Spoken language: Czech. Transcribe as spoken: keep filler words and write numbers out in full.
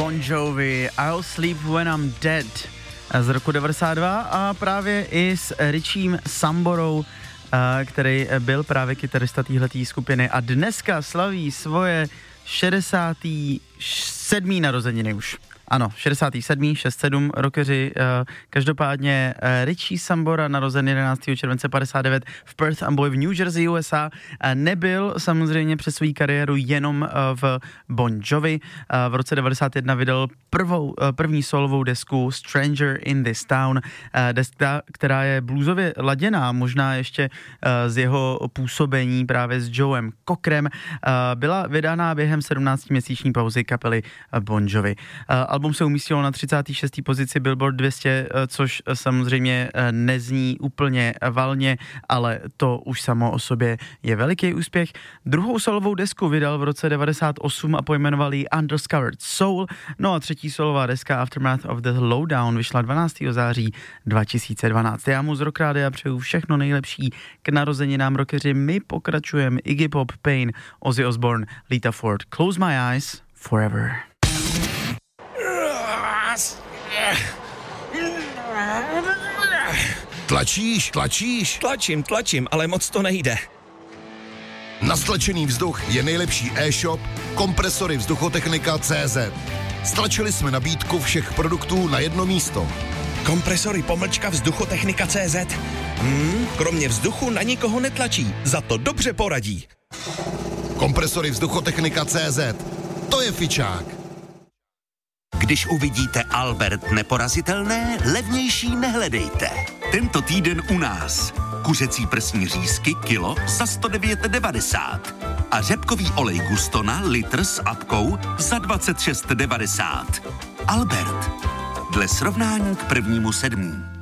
Bon Jovi, I'll Sleep When I'm Dead z roku devadesát dva a právě i s Richiem Samborou, který byl právě kytarista téhletý skupiny a dneska slaví svoje šedesátý sedmý narozeniny už. Ano, šedesátý sedmý šedesát sedm rockeři, uh, každopádně uh, Richie Sambora, narozen jedenáctého července padesát devět v Perth Amboy v New Jersey, U S A, uh, nebyl samozřejmě přes svou kariéru jenom uh, v Bon Jovi. Uh, v roce devadesát jedna vydal prvou, uh, první solovou desku Stranger in This Town, uh, deska, která je bluesově laděná, možná ještě uh, z jeho působení právě s Joem Cockerem, uh, byla vydána během sedmnáctiměsíční pauzy kapely uh, Bon Jovi. Uh, Album se umístilo na třicáté šesté pozici Billboard dvě stě, což samozřejmě nezní úplně valně, ale to už samo o sobě je veliký úspěch. Druhou solovou desku vydal v roce devadesát osm a pojmenoval ji Undiscovered Soul. No a třetí solová deska Aftermath of the Lowdown vyšla dvanáctého září dva tisíce dvanáct. Já mu z Rock Rádia přeju všechno nejlepší k narozeninám rockeři. My pokračujeme Iggy Pop, Pain, Ozzy Osbourne, Lita Ford, Close My Eyes Forever. Tlačíš, tlačíš? Tlačím, tlačím, ale moc to nejde. Na stlačený vzduch je nejlepší e-shop Kompresory Vzduchotechnika tečka cé zet. Stlačili jsme nabídku všech produktů na jedno místo. Kompresory pomlčka Vzduchotechnika tečka cé zet. Hmm, kromě vzduchu na nikoho netlačí, za to dobře poradí. Kompresory Vzduchotechnika tečka cé zet. To je fičák. Když uvidíte Albert neporazitelné, levnější nehledejte. Tento týden u nás. Kuřecí prsní řízky kilo za sto devět devadesát a řepkový olej Gustona litr s apkou za dvacet šest devadesát. Albert. Dle srovnání k prvnímu sedmý.